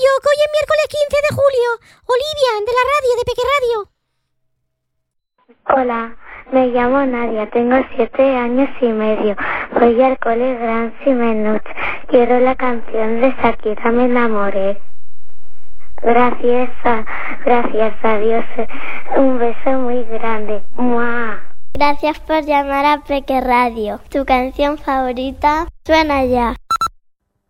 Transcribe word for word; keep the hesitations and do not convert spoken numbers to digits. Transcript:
yo, que hoy es miércoles quince de julio. Olivia, de la radio, de Peque Radio. Hola, me llamo Nadia, tengo siete años y medio. Voy al cole Gran Simenut. Quiero la canción de Shakira, Me enamoré. Gracias a, gracias a Dios. Un beso muy grande. ¡Mua! Gracias por llamar a Peque Radio. Tu canción favorita suena ya.